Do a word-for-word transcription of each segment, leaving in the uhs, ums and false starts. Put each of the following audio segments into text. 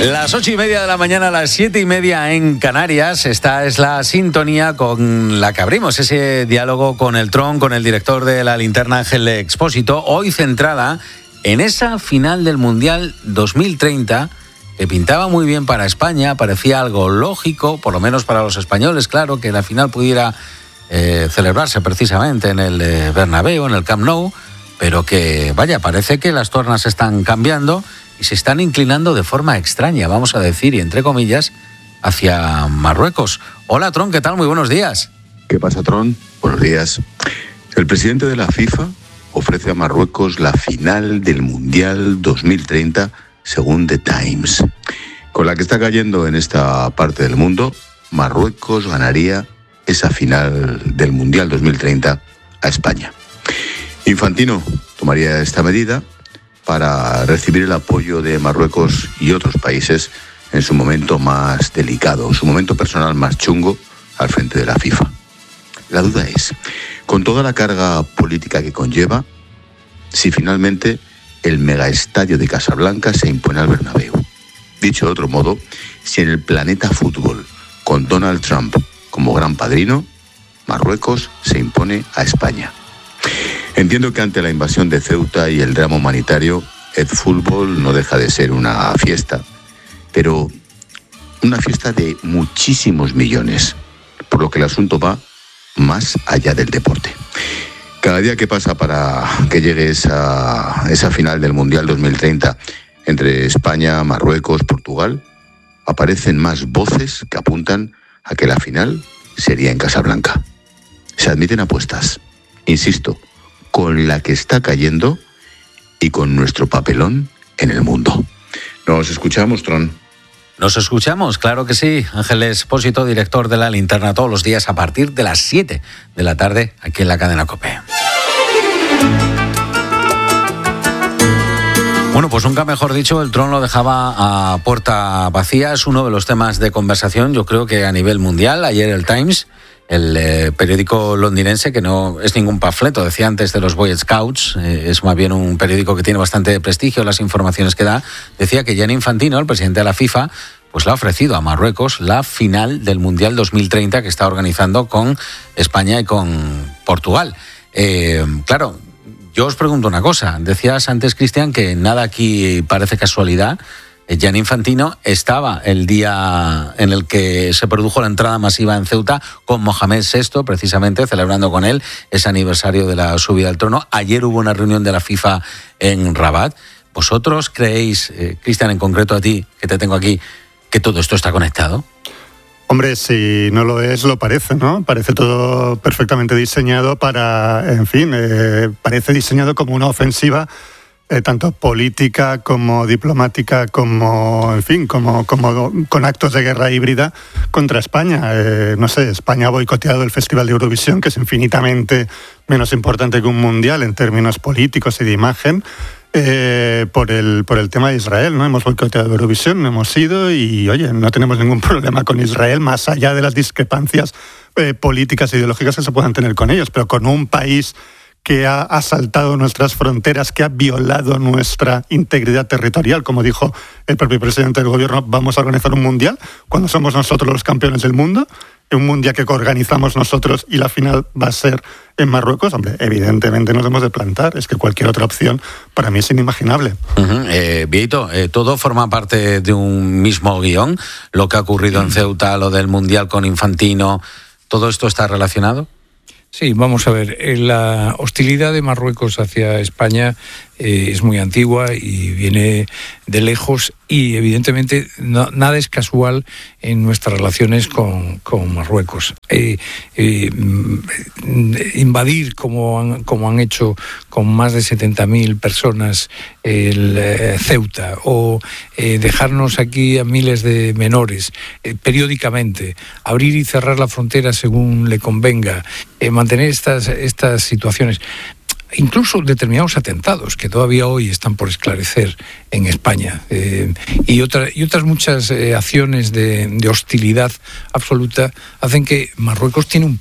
Las ocho y media de la mañana, las siete y media en Canarias. Esta es la sintonía con la que abrimos ese diálogo con el Tron, con el director de La Linterna, Ángel Expósito, hoy centrada en esa final del Mundial dos mil treinta, que pintaba muy bien para España. Parecía algo lógico, por lo menos para los españoles, claro, que la final pudiera eh, celebrarse precisamente en el eh, Bernabéu, en el Camp Nou, pero que, vaya, parece que las tornas están cambiando y se están inclinando de forma extraña, vamos a decir, y entre comillas, hacia Marruecos. Hola, Tron, ¿qué tal? Muy buenos días. ¿Qué pasa, Tron? Buenos días. El presidente de la FIFA ofrece a Marruecos la final del Mundial dos mil treinta, según The Times. Con la que está cayendo en esta parte del mundo, Marruecos ganaría esa final del Mundial dos mil treinta a España. Infantino tomaría esta medida para recibir el apoyo de Marruecos y otros países en su momento más delicado, su momento personal más chungo al frente de la FIFA. La duda es, con toda la carga política que conlleva, si finalmente el megaestadio de Casablanca se impone al Bernabéu. Dicho de otro modo, si en el planeta fútbol, con Donald Trump como gran padrino, Marruecos se impone a España. Entiendo que ante la invasión de Ceuta y el drama humanitario, el fútbol no deja de ser una fiesta, pero una fiesta de muchísimos millones, por lo que el asunto va más allá del deporte. Cada día que pasa para que llegue esa, esa final del Mundial dos mil treinta entre España, Marruecos, Portugal, aparecen más voces que apuntan a que la final sería en Casablanca. Se admiten apuestas, insisto, con la que está cayendo y con nuestro papelón en el mundo. Nos escuchamos, Tron. Nos escuchamos, claro que sí. Ángel Expósito, director de La Linterna, todos los días a partir de las siete de la tarde, aquí en la cadena COPE. Bueno, pues nunca mejor dicho, el Tron lo dejaba a puerta vacía. Es uno de los temas de conversación, yo creo que a nivel mundial. Ayer el Times, el eh, periódico londinense, que no es ningún panfleto, decía antes, de los Boy Scouts, eh, es más bien un periódico que tiene bastante prestigio, las informaciones que da, decía que Gianni Infantino, el presidente de la FIFA, pues le ha ofrecido a Marruecos la final del Mundial dos mil treinta que está organizando con España y con Portugal. Eh, claro, yo os pregunto una cosa. Decías antes, Cristian, que nada aquí parece casualidad. Gianni Infantino estaba el día en el que se produjo la entrada masiva en Ceuta con Mohamed sexto, precisamente celebrando con él ese aniversario de la subida al trono. Ayer hubo una reunión de la FIFA en Rabat. ¿Vosotros creéis, eh, Cristian, en concreto a ti, que te tengo aquí, que todo esto está conectado? Hombre, si no lo es, lo parece, ¿no? Parece todo perfectamente diseñado para, en fin, eh, parece diseñado como una ofensiva Eh, tanto política como diplomática, como, en fin, como, como con actos de guerra híbrida contra España. Eh, no sé, España ha boicoteado el Festival de Eurovisión, que es infinitamente menos importante que un mundial en términos políticos y de imagen, eh, por el por el tema de Israel, ¿no? Hemos boicoteado Eurovisión, no hemos ido y, oye, no tenemos ningún problema con Israel, más allá de las discrepancias eh, políticas e ideológicas que se puedan tener con ellos, pero con un país que ha asaltado nuestras fronteras, que ha violado nuestra integridad territorial, como dijo el propio presidente del gobierno, vamos a organizar un mundial cuando somos nosotros los campeones del mundo, un mundial que organizamos nosotros y la final va a ser en Marruecos. Hombre, evidentemente nos hemos de plantar, es que cualquier otra opción para mí es inimaginable. Uh-huh. Eh, Vieito, eh, todo forma parte de un mismo guión, lo que ha ocurrido uh-huh. en Ceuta, lo del mundial con Infantino, ¿todo esto está relacionado? Sí, vamos a ver, la hostilidad de Marruecos hacia España eh, es muy antigua y viene de lejos y evidentemente no, nada es casual en nuestras relaciones con, con Marruecos. Eh, eh, invadir, como han, como han hecho con más de setenta mil personas, el eh, Ceuta, o eh, dejarnos aquí a miles de menores eh, periódicamente, abrir y cerrar la frontera según le convenga, eh, mantener estas, estas situaciones, incluso determinados atentados que todavía hoy están por esclarecer en España, eh, y, otra, y otras muchas eh, acciones de, de hostilidad absoluta, hacen que Marruecos tiene un plan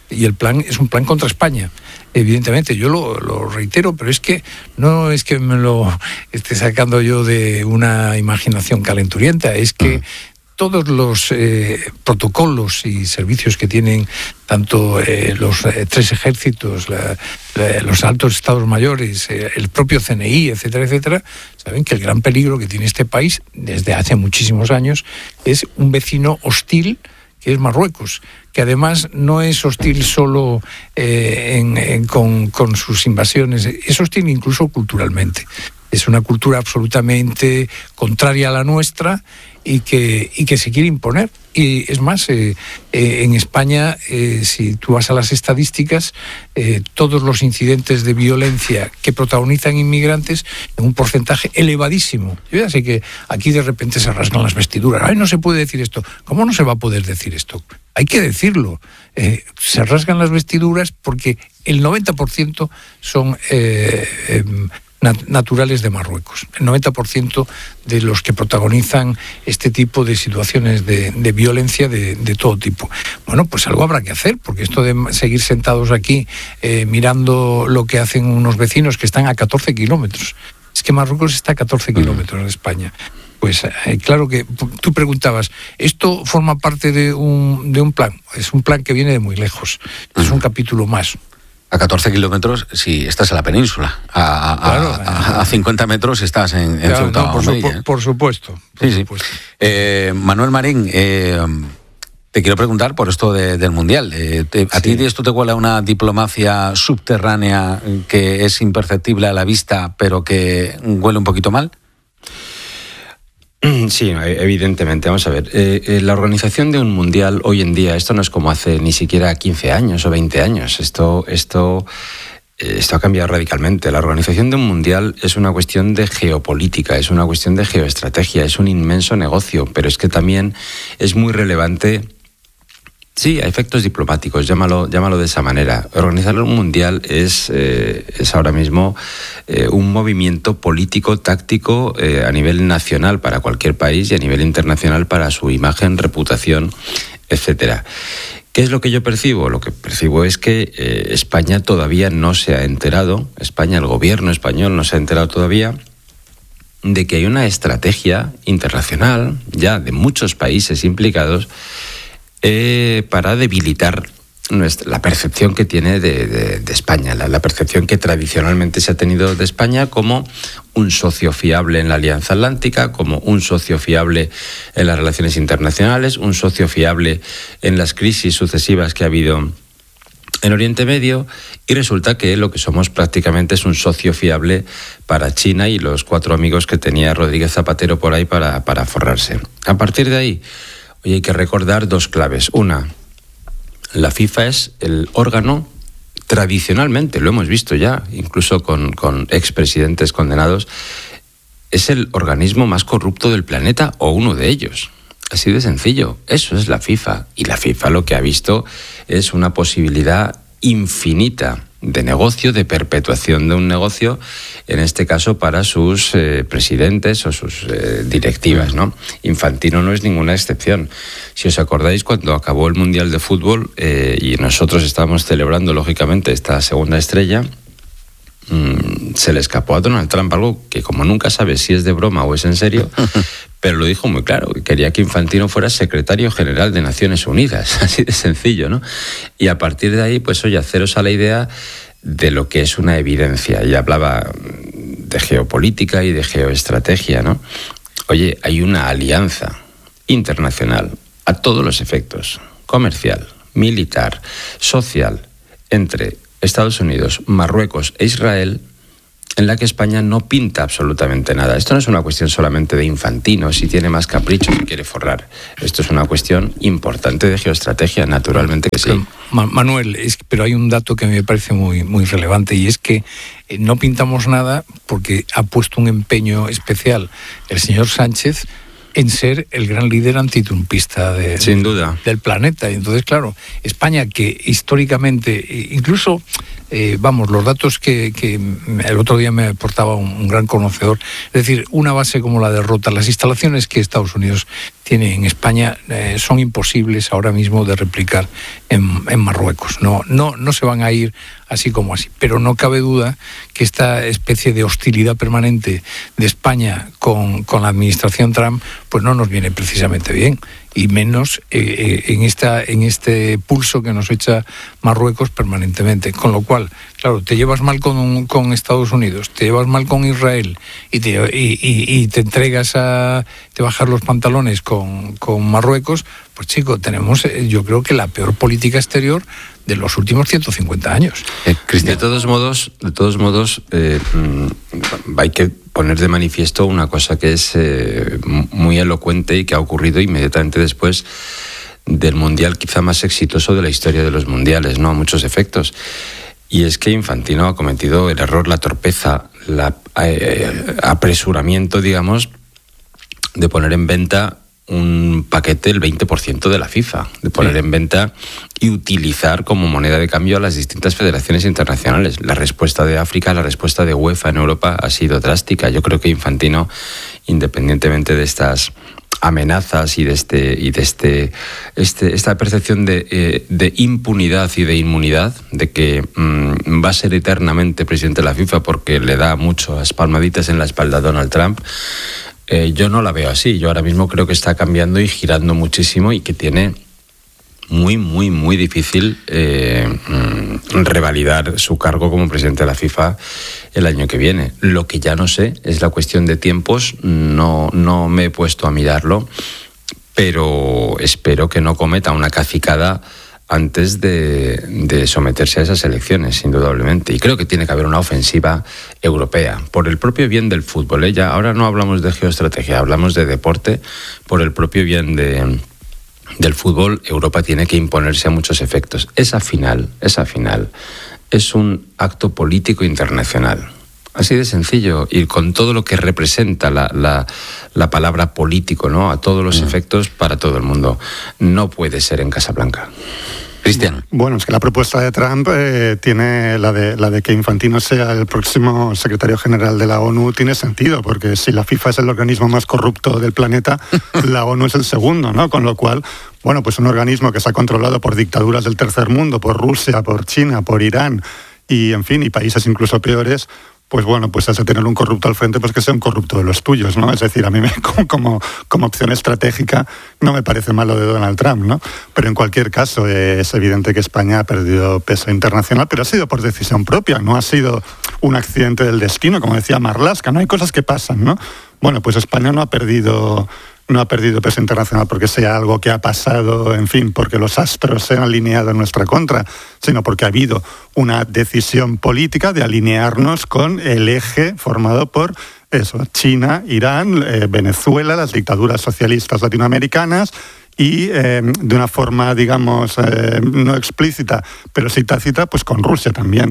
y el plan es un plan contra España. Evidentemente, yo lo, lo reitero, pero es que no es que me lo esté sacando yo de una imaginación calenturienta, es que todos los eh, protocolos y servicios que tienen tanto eh, los eh, tres ejércitos, la, la, los altos estados mayores, eh, el propio C N I, etcétera, etcétera, saben que el gran peligro que tiene este país desde hace muchísimos años es un vecino hostil, que es Marruecos, que además no es hostil solo eh, en, en, con, con sus invasiones, es hostil incluso culturalmente. Es una cultura absolutamente contraria a la nuestra y que, y que se quiere imponer. Y es más, eh, eh, en España, eh, si tú vas a las estadísticas, eh, todos los incidentes de violencia que protagonizan inmigrantes en un porcentaje elevadísimo. Yo ya sé que aquí de repente se rasgan las vestiduras. ¡Ay, no se puede decir esto! ¿Cómo no se va a poder decir esto? Hay que decirlo. Eh, se rasgan las vestiduras porque el noventa por ciento son Eh, eh, naturales de Marruecos. El noventa por ciento de los que protagonizan este tipo de situaciones de, de violencia de, de todo tipo. Bueno, pues algo habrá que hacer, porque esto de seguir sentados aquí eh, mirando lo que hacen unos vecinos que están a catorce kilómetros. Es que Marruecos está a catorce kilómetros de España. Pues eh, claro que tú preguntabas, ¿esto forma parte de un, de un plan? Es un plan que viene de muy lejos. Es un capítulo más. A catorce kilómetros, si estás en la península. A, a, claro, a, a cincuenta metros estás en, en claro, Ceuta no, por, o Melilla, su, ¿eh? por supuesto. Por sí, supuesto. sí. Eh, Manuel Marín, eh, te quiero preguntar por esto de, del Mundial. Eh, te, ¿A sí. ti esto te huele a una diplomacia subterránea que es imperceptible a la vista, pero que huele un poquito mal? Sí, evidentemente. Vamos a ver, eh, eh, la organización de un mundial hoy en día, esto no es como hace ni siquiera quince años o veinte años, esto, esto, eh, esto ha cambiado radicalmente. La organización de un mundial es una cuestión de geopolítica, es una cuestión de geoestrategia, es un inmenso negocio, pero es que también es muy relevante. Sí, a efectos diplomáticos, llámalo, llámalo de esa manera. Organizar un mundial es, eh, es ahora mismo eh, un movimiento político, táctico eh, a nivel nacional para cualquier país y a nivel internacional para su imagen, reputación, etcétera. ¿Qué es lo que yo percibo? Lo que percibo es que eh, España todavía no se ha enterado, España, el gobierno español no se ha enterado todavía de que hay una estrategia internacional ya de muchos países implicados Eh, para debilitar nuestra, la percepción que tiene de, de, de España, la, la percepción que tradicionalmente se ha tenido de España como un socio fiable en la Alianza Atlántica, como un socio fiable en las relaciones internacionales, un socio fiable en las crisis sucesivas que ha habido en Oriente Medio, y resulta que lo que somos prácticamente es un socio fiable para China y los cuatro amigos que tenía Rodríguez Zapatero por ahí para, para forrarse. A partir de ahí, y hay que recordar dos claves. Una, la FIFA es el órgano, tradicionalmente, lo hemos visto ya, incluso con, con expresidentes condenados, es el organismo más corrupto del planeta, o uno de ellos. Así de sencillo. Eso es la FIFA. Y la FIFA lo que ha visto es una posibilidad infinita de negocio, de perpetuación de un negocio, en este caso para sus eh, presidentes o sus eh, directivas, ¿no? Infantino no es ninguna excepción. Si os acordáis, cuando acabó el Mundial de Fútbol eh, y nosotros estábamos celebrando, lógicamente, esta segunda estrella, mmm, se le escapó a Donald Trump algo que, como nunca sabe si es de broma o es en serio, pero lo dijo muy claro, quería que Infantino fuera secretario general de Naciones Unidas, así de sencillo, ¿no? Y a partir de ahí, pues oye, haceros a la idea de lo que es una evidencia. Y hablaba de geopolítica y de geoestrategia, ¿no? Oye, hay una alianza internacional a todos los efectos, comercial, militar, social, entre Estados Unidos, Marruecos e Israel, en la que España no pinta absolutamente nada. Esto no es una cuestión solamente de Infantino, si tiene más caprichos y quiere forrar. Esto es una cuestión importante de geoestrategia, naturalmente que sí. Manuel, es, pero hay un dato que me parece muy, muy relevante, y es que eh, no pintamos nada porque ha puesto un empeño especial el señor Sánchez en ser el gran líder antitrumpista de, Sin duda. del planeta. Y entonces, claro, España, que históricamente, incluso, eh, vamos, los datos que, que el otro día me aportaba un, un gran conocedor, es decir, una base como la de Rota, las instalaciones que Estados Unidos tiene en España eh, son imposibles ahora mismo de replicar en, en Marruecos. No, no, no se van a ir así como así. Pero no cabe duda que esta especie de hostilidad permanente de España con, con la administración Trump pues no nos viene precisamente bien. Y menos eh, en, esta, en este pulso que nos echa Marruecos permanentemente. Con lo cual, claro, te llevas mal con, con Estados Unidos, te llevas mal con Israel y te, y, y, y te entregas a te bajar los pantalones con, con Marruecos, pues chico, tenemos eh, yo creo que la peor política exterior de los últimos ciento cincuenta años. Eh, de todos modos, de todos modos eh, hay que poner de manifiesto una cosa que es eh, muy elocuente y que ha ocurrido inmediatamente después del mundial quizá más exitoso de la historia de los mundiales, ¿no? A muchos efectos. Y es que Infantino ha cometido el error, la torpeza, el eh, apresuramiento, digamos, de poner en venta un paquete del veinte por ciento de la FIFA, de poner sí. en venta y utilizar como moneda de cambio a las distintas federaciones internacionales. La respuesta de África, la respuesta de UEFA en Europa ha sido drástica. Yo creo que Infantino, independientemente de estas amenazas y de este y de este, este esta percepción de, eh, de impunidad y de inmunidad, de que mmm, va a ser eternamente presidente de la FIFA porque le da muchas palmaditas en la espalda a Donald Trump, Eh, yo no la veo así. Yo ahora mismo creo que está cambiando y girando muchísimo y que tiene muy, muy, muy difícil eh, revalidar su cargo como presidente de la FIFA el año que viene. Lo que ya no sé es la cuestión de tiempos. No, no me he puesto a mirarlo, pero espero que no cometa una cacicada antes de, de someterse a esas elecciones, indudablemente. Y creo que tiene que haber una ofensiva europea, por el propio bien del fútbol. ¿eh? Ya ahora no hablamos de geoestrategia, hablamos de deporte. Por el propio bien de, del fútbol, Europa tiene que imponerse a muchos efectos. Esa final, esa final es un acto político internacional. Así de sencillo, y con todo lo que representa la, la, la palabra político, ¿no? A todos los mm. efectos para todo el mundo. No puede ser en Casablanca. Cristian. Bueno, es que la propuesta de Trump eh, tiene la de, la de que Infantino sea el próximo secretario general de la ONU, tiene sentido, porque si la FIFA es el organismo más corrupto del planeta, la ONU es el segundo, ¿no? Con lo cual, bueno, pues un organismo que se ha controlado por dictaduras del tercer mundo, por Rusia, por China, por Irán, y en fin, y países incluso peores, pues bueno, pues has de tener un corrupto al frente, pues que sea un corrupto de los tuyos, ¿no? Es decir, a mí me, como, como, como opción estratégica no me parece malo de Donald Trump, ¿no? Pero en cualquier caso eh, es evidente que España ha perdido peso internacional, pero ha sido por decisión propia, no ha sido un accidente del destino, como decía Marlaska, ¿no? Hay cosas que pasan, ¿no? Bueno, pues España no ha perdido... no ha perdido peso internacional porque sea algo que ha pasado, en fin, porque los astros se han alineado en nuestra contra, sino porque ha habido una decisión política de alinearnos con el eje formado por eso, China, Irán, eh, Venezuela, las dictaduras socialistas latinoamericanas, y eh, de una forma, digamos, eh, no explícita, pero sí tácita, pues con Rusia también.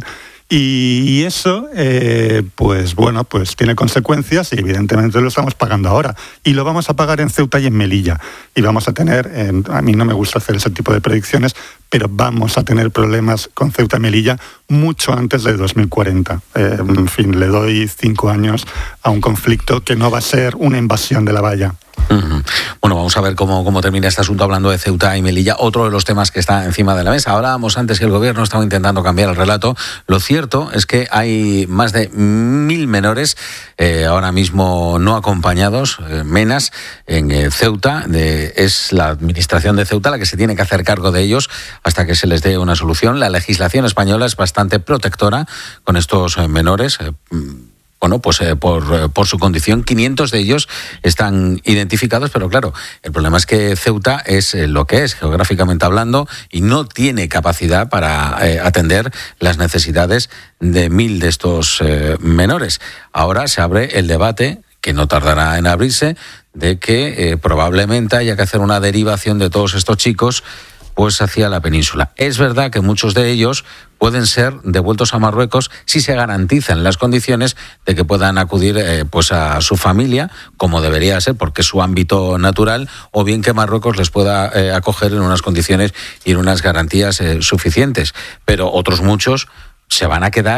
Y eso, eh, pues bueno, pues tiene consecuencias y evidentemente lo estamos pagando ahora. Y lo vamos a pagar en Ceuta y en Melilla. Y vamos a tener, eh, a mí no me gusta hacer ese tipo de predicciones, pero vamos a tener problemas con Ceuta y Melilla mucho antes de dos mil cuarenta. Eh, en fin, le doy cinco años a un conflicto que no va a ser una invasión de la valla. Uh-huh. Bueno, vamos a ver cómo, cómo termina este asunto hablando de Ceuta y Melilla, otro de los temas que está encima de la mesa. Hablábamos antes que el gobierno estaba intentando cambiar el relato. Lo cierto es que hay más de mil menores eh, ahora mismo no acompañados, eh, menas, en eh, Ceuta. De, es la administración de Ceuta la que se tiene que hacer cargo de ellos hasta que se les dé una solución. La legislación española es bastante protectora con estos eh, menores. Eh, Bueno, pues eh, por, por su condición, quinientos de ellos están identificados, pero claro, el problema es que Ceuta es eh, lo que es, geográficamente hablando, y no tiene capacidad para eh, atender las necesidades de mil de estos eh, menores. Ahora se abre el debate, que no tardará en abrirse, de que eh, probablemente haya que hacer una derivación de todos estos chicos pues hacia la península. Es verdad que muchos de ellos pueden ser devueltos a Marruecos si se garantizan las condiciones de que puedan acudir eh, pues a su familia, como debería ser, porque es su ámbito natural, o bien que Marruecos les pueda eh, acoger en unas condiciones y en unas garantías eh, suficientes. Pero otros muchos se van a quedar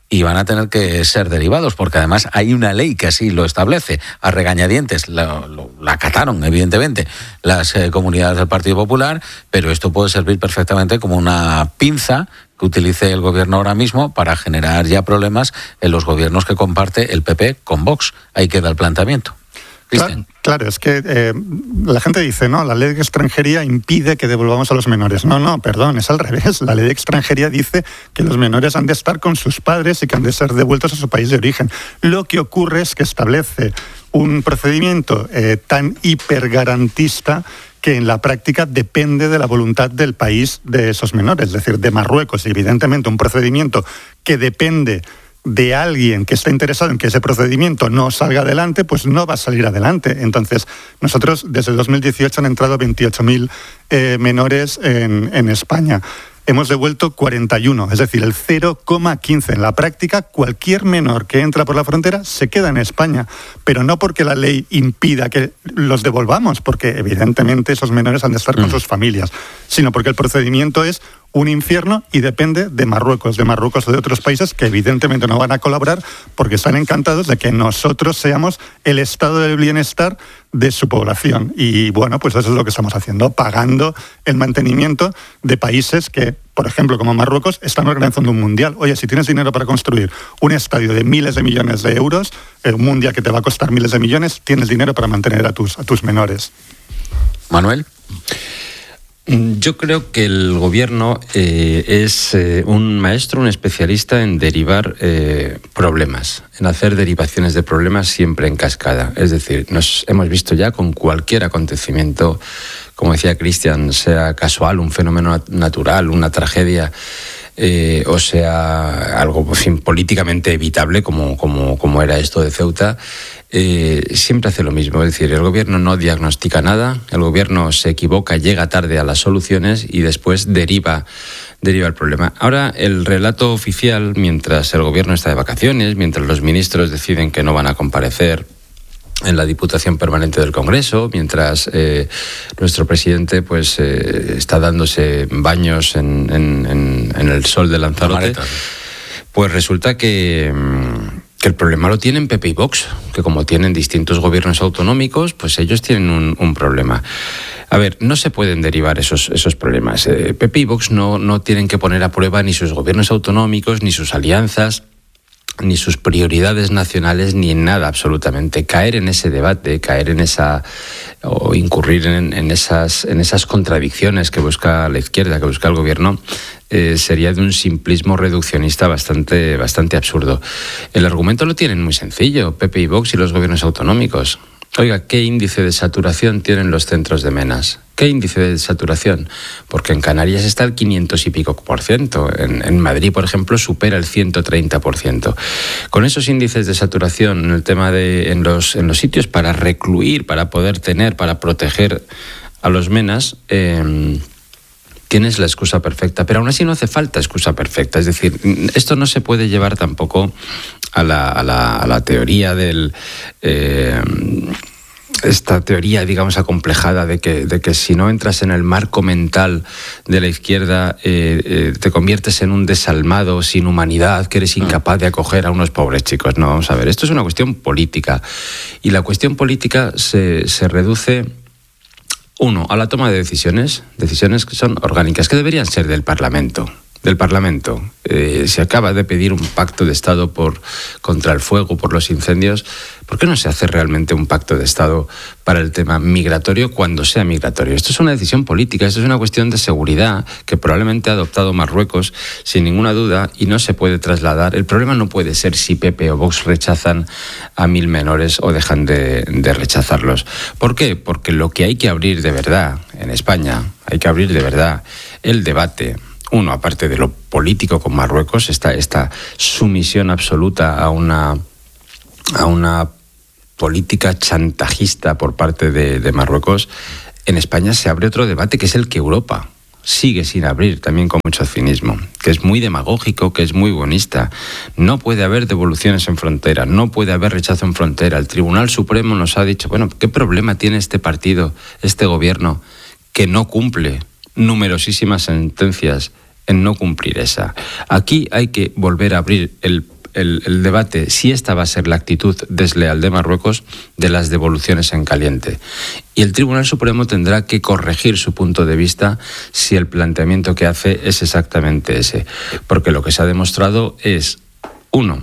y van a tener que ser derivados, porque además hay una ley que así lo establece. A regañadientes la, lo, la acataron, evidentemente, las eh, comunidades del Partido Popular, pero esto puede servir perfectamente como una pinza que utilice el gobierno ahora mismo para generar ya problemas en los gobiernos que comparte el P P con Vox. Ahí queda el planteamiento. Claro, claro, es que eh, la gente dice, no, la ley de extranjería impide que devolvamos a los menores. No, no, perdón, es al revés. La ley de extranjería dice que los menores han de estar con sus padres y que han de ser devueltos a su país de origen. Lo que ocurre es que establece un procedimiento eh, tan hipergarantista que en la práctica depende de la voluntad del país de esos menores, es decir, de Marruecos. Y evidentemente un procedimiento que depende de alguien que está interesado en que ese procedimiento no salga adelante, pues no va a salir adelante. Entonces, nosotros desde el dos mil dieciocho han entrado veintiocho mil eh, menores en, en España. Hemos devuelto cuarenta y uno, es decir, el cero coma quince. En la práctica, cualquier menor que entra por la frontera se queda en España, pero no porque la ley impida que los devolvamos, porque evidentemente esos menores han de estar con mm. sus familias, sino porque el procedimiento es un infierno y depende de Marruecos, de Marruecos o de otros países que evidentemente no van a colaborar porque están encantados de que nosotros seamos el estado del bienestar de su población. Y bueno, pues eso es lo que estamos haciendo, pagando el mantenimiento de países que, por ejemplo, como Marruecos, están organizando un mundial. Oye, si tienes dinero para construir un estadio de miles de millones de euros, un mundial que te va a costar miles de millones, tienes dinero para mantener a tus, a tus menores. Manuel. Yo creo que el gobierno eh, es eh, un maestro, un especialista en derivar eh, problemas, en hacer derivaciones de problemas siempre en cascada. Es decir, nos hemos visto ya con cualquier acontecimiento, como decía Cristian, sea casual, un fenómeno natural, una tragedia, eh, o sea algo, en fin, políticamente evitable, como, como, como era esto de Ceuta. Eh, siempre hace lo mismo, es decir, el gobierno no diagnostica nada, el gobierno se equivoca, llega tarde a las soluciones y después deriva, deriva el problema. Ahora, el relato oficial, mientras el gobierno está de vacaciones, mientras los ministros deciden que no van a comparecer en la Diputación Permanente del Congreso, mientras eh, nuestro presidente pues eh, está dándose baños en, en, en, en el sol de Lanzarote, pues resulta que... que el problema lo tienen P P y Vox, que como tienen distintos gobiernos autonómicos, pues ellos tienen un, un problema. A ver, no se pueden derivar esos, esos problemas. Eh, P P y Vox no, no tienen que poner a prueba ni sus gobiernos autonómicos, ni sus alianzas, ni sus prioridades nacionales, ni en nada absolutamente. Caer en ese debate, caer en esa... o incurrir en, en, esas, en esas contradicciones que busca la izquierda, que busca el gobierno, eh, sería de un simplismo reduccionista bastante, bastante absurdo. El argumento lo tienen muy sencillo, P P y Vox y los gobiernos autonómicos. Oiga, ¿qué índice de saturación tienen los centros de menas? ¿Qué índice de saturación? Porque en Canarias está el quinientos y pico por ciento. En, en Madrid, por ejemplo, supera el ciento treinta por ciento. Con esos índices de saturación en el tema de en los, en los sitios para recluir, para poder tener, para proteger a los menas, eh, tienes la excusa perfecta. Pero aún así no hace falta excusa perfecta. Es decir, esto no se puede llevar tampoco a la, a la, a la teoría del... Eh, esta teoría, digamos, acomplejada de que, de que si no entras en el marco mental de la izquierda eh, eh, te conviertes en un desalmado sin humanidad, que eres incapaz de acoger a unos pobres chicos. No, vamos a ver, esto es una cuestión política. Y la cuestión política se, se reduce, uno, a la toma de decisiones, decisiones que son orgánicas, que deberían ser del Parlamento. Del Parlamento. Eh, se acaba de pedir un pacto de Estado por, contra el fuego, por los incendios. ¿Por qué no se hace realmente un pacto de Estado para el tema migratorio cuando sea migratorio? Esto es una decisión política, esto es una cuestión de seguridad que probablemente ha adoptado Marruecos sin ninguna duda y no se puede trasladar. El problema no puede ser si P P o Vox rechazan a mil menores o dejan de, de rechazarlos. ¿Por qué? Porque lo que hay que abrir de verdad en España, hay que abrir de verdad el debate. Uno, aparte de lo político con Marruecos, esta, esta sumisión absoluta a una, a una política chantajista por parte de, de Marruecos, en España se abre otro debate que es el que Europa sigue sin abrir, también con mucho cinismo, que es muy demagógico, que es muy buenista. No puede haber devoluciones en frontera, no puede haber rechazo en frontera. El Tribunal Supremo nos ha dicho, bueno, ¿qué problema tiene este partido, este gobierno, que no cumple numerosísimas sentencias en no cumplir esa? Aquí hay que volver a abrir el, el, el debate si esta va a ser la actitud desleal de Marruecos de las devoluciones en caliente. Y el Tribunal Supremo tendrá que corregir su punto de vista si el planteamiento que hace es exactamente ese. Porque lo que se ha demostrado es, uno,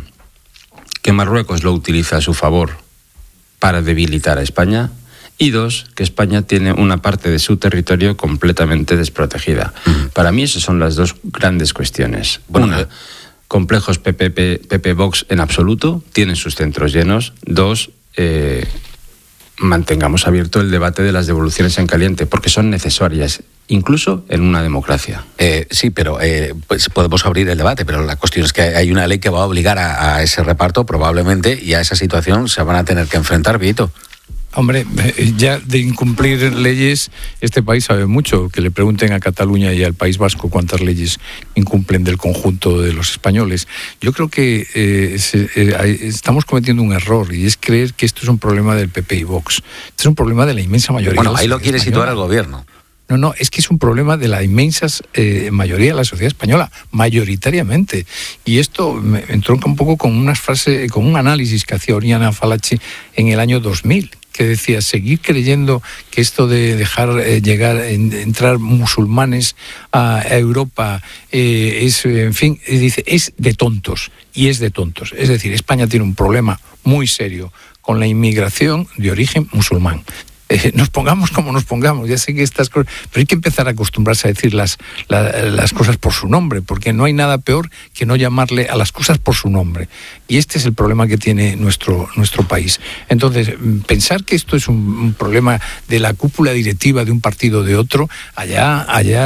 que Marruecos lo utiliza a su favor para debilitar a España, y dos, que España tiene una parte de su territorio completamente desprotegida. Mm. Para mí esas son las dos grandes cuestiones. Bueno, una, complejos P P P Vox en absoluto, tienen sus centros llenos. Dos, eh, mantengamos abierto el debate de las devoluciones en caliente, porque son necesarias, incluso en una democracia. Eh, sí, pero eh, pues podemos abrir el debate, pero la cuestión es que hay una ley que va a obligar a, a ese reparto probablemente, y a esa situación se van a tener que enfrentar, Vito. Hombre, ya de incumplir leyes, este país sabe mucho. Que le pregunten a Cataluña y al País Vasco cuántas leyes incumplen del conjunto de los españoles. Yo creo que eh, se, eh, estamos cometiendo un error, y es creer que esto es un problema del P P y Vox. Esto es un problema de la inmensa mayoría. Bueno, ahí lo quiere situar el gobierno. No, no, es que es un problema de la inmensa eh, mayoría de la sociedad española, mayoritariamente. Y esto me entronca un poco con unas frases, con un análisis que hacía Oriana Fallaci en el año dos mil, que decía, seguir creyendo que esto de dejar eh, llegar, en, entrar musulmanes a, a Europa eh, es, en fin, dice, es de tontos, y es de tontos. Es decir, España tiene un problema muy serio con la inmigración de origen musulmán. Eh, nos pongamos como nos pongamos, ya sé que estas cosas, pero hay que empezar a acostumbrarse a decir las, la, las cosas por su nombre, porque no hay nada peor que no llamarle a las cosas por su nombre. Y este es el problema que tiene nuestro, nuestro país. Entonces, pensar que esto es un, un problema de la cúpula directiva de un partido o de otro, allá,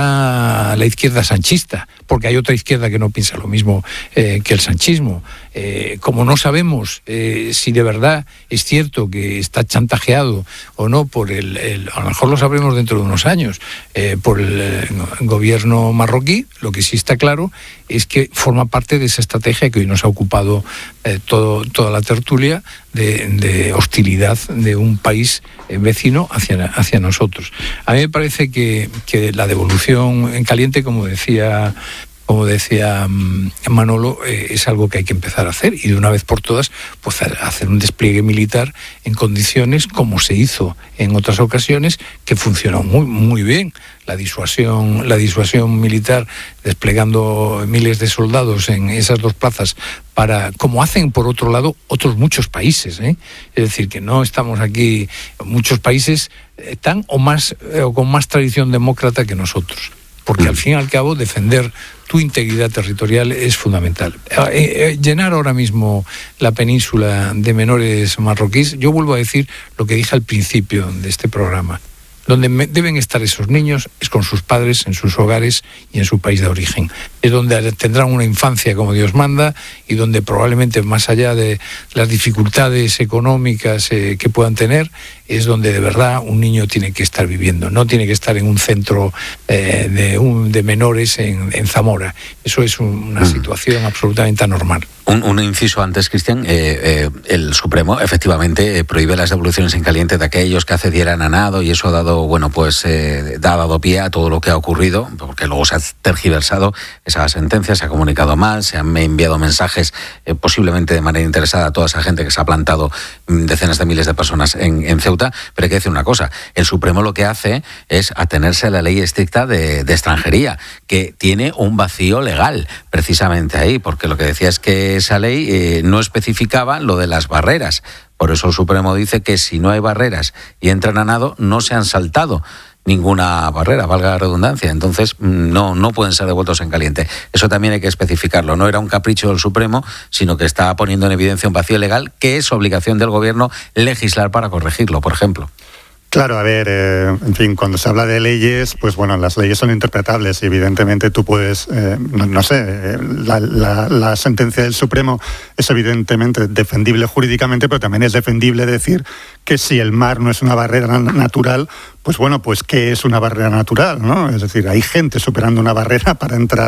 allá la izquierda sanchista, porque hay otra izquierda que no piensa lo mismo eh, que el sanchismo. Eh, como no sabemos eh, si de verdad es cierto que está chantajeado o no por el, el a lo mejor lo sabremos dentro de unos años, eh, por el, el gobierno marroquí, lo que sí está claro es que forma parte de esa estrategia que hoy nos ha ocupado eh, todo, toda la tertulia de, de hostilidad de un país eh, vecino hacia, hacia nosotros. A mí me parece que, que la devolución en caliente, como decía como decía Manolo, eh, es algo que hay que empezar a hacer, y de una vez por todas pues hacer un despliegue militar en condiciones como se hizo en otras ocasiones, que funcionó muy muy bien. La disuasión, la disuasión militar, desplegando miles de soldados en esas dos plazas, para, como hacen por otro lado otros muchos países, ¿eh? Es decir, que no estamos aquí, muchos países tan o más eh, o con más tradición demócrata que nosotros. Porque al fin y al cabo defender tu integridad territorial es fundamental. Eh, eh, llenar ahora mismo la península de menores marroquíes, yo vuelvo a decir lo que dije al principio de este programa. Donde me, deben estar esos niños es con sus padres, en sus hogares y en su país de origen. Es donde tendrán una infancia como Dios manda, y donde probablemente, más allá de las dificultades económicas eh, que puedan tener, es donde de verdad un niño tiene que estar viviendo. No tiene que estar en un centro eh, de, un, de menores en, en Zamora. Eso es un, una situación absolutamente anormal. Un, un inciso antes, Cristian. Eh, eh, el Supremo efectivamente eh, prohíbe las devoluciones en caliente de aquellos que accedieran a nado, y eso ha dado, bueno, pues eh, ha dado pie a todo lo que ha ocurrido, porque luego se ha tergiversado esa sentencia, se ha comunicado mal, se han enviado mensajes eh, posiblemente de manera interesada a toda esa gente que se ha plantado, mm, decenas de miles de personas en, en Ceuta. Pero hay que decir una cosa: el Supremo lo que hace es atenerse a la ley estricta de, de extranjería, que tiene un vacío legal precisamente ahí, porque lo que decía es que esa ley eh, no especificaba lo de las barreras. Por eso el Supremo dice que si no hay barreras y entran a nado, no se han saltado ninguna barrera, valga la redundancia. Entonces no, no pueden ser devueltos en caliente. Eso también hay que especificarlo. No era un capricho del Supremo, sino que está poniendo en evidencia un vacío legal que es obligación del gobierno legislar para corregirlo, por ejemplo. Claro, a ver, eh, en fin, cuando se habla de leyes, pues bueno, las leyes son interpretables y evidentemente tú puedes, eh, no, no sé, eh, la, la, la sentencia del Supremo es evidentemente defendible jurídicamente, pero también es defendible decir que si el mar no es una barrera natural, pues bueno, pues ¿qué es una barrera natural, no? Es decir, hay gente superando una barrera para entrar